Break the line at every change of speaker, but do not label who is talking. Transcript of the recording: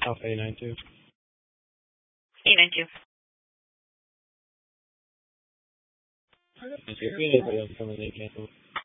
Alpha A92.
892.
Is there anybody else coming in canceled?